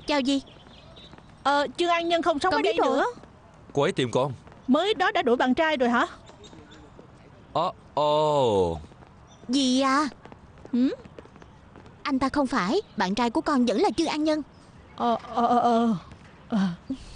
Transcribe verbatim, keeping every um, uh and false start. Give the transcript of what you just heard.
Chào gì? Ờ, Trương An Nhân không sống Con ở đây biết rồi. nữa. Cô ấy tìm con. Mới đó đã đuổi bạn trai rồi hả? Ồ, ồ. Gì à? Ừ? Anh ta không phải. Bạn trai của con vẫn là Trương An Nhân. Ờ, ờ, ờ, ờ.